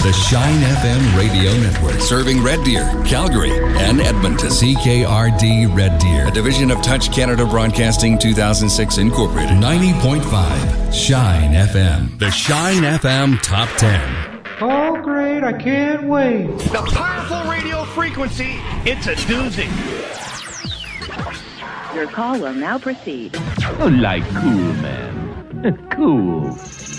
The Shine FM radio network, serving Red Deer, Calgary, and Edmonton. CKRD Red Deer, a division of Touch Canada Broadcasting 2006 Incorporated. 90.5 Shine FM. The Shine FM Top 10. Oh, great, I can't wait. The powerful radio frequency, it's a doozy. Your call will now proceed. Oh, like cool, man. Cool.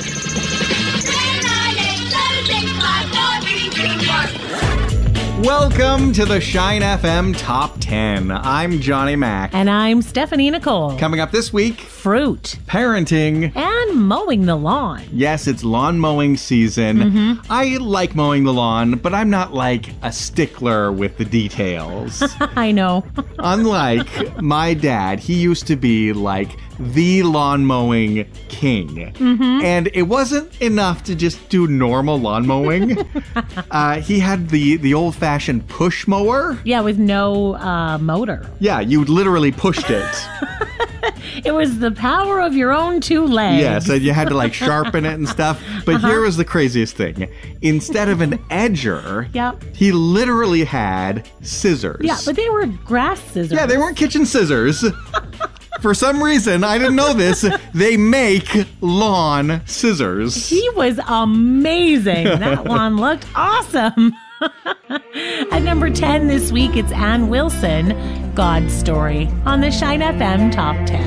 Welcome to the Shine FM Top 10. I'm Johnny Mac. And I'm Stephanie Nicole. Coming up this week, fruit, parenting, and mowing the lawn. Yes, it's lawn mowing season. I like mowing the lawn, but I'm not like a stickler with the details. I know. Unlike my dad, he used to be like the lawn mowing king. And it wasn't enough to just do normal lawn mowing. He had the old-fashioned push mower. Yeah, with no motor. Yeah, you literally pushed it. It was the power of your own two legs. Yeah, so you had to like sharpen it and stuff. But here was the craziest thing. Instead of an edger, he literally had scissors. Yeah, but they were grass scissors. Yeah, they weren't kitchen scissors. For some reason, I didn't know this, they make lawn scissors. He was amazing. That one looked awesome. At number 10 this week, it's Ann Wilson, God's Story, on the Shine FM Top 10.